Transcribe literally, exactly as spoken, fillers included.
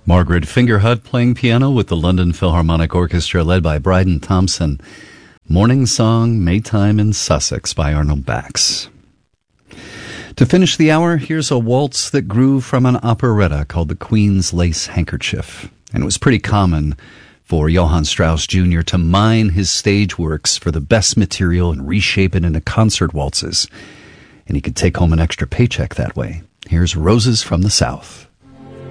Margaret Fingerhut playing piano with the London Philharmonic Orchestra led by Bryden Thompson. Morning Song, Maytime in Sussex by Arnold Bax. To finish the hour, here's a waltz that grew from an operetta called The Queen's Lace Handkerchief. And it was pretty common for Johann Strauss Junior to mine his stage works for the best material and reshape it into concert waltzes. And he could take home an extra paycheck that way. Here's Roses from the South.